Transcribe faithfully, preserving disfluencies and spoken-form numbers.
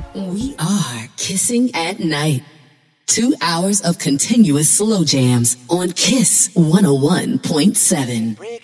We are Kissing at Night. Two hours of continuous slow jams on Kiss one oh one point seven.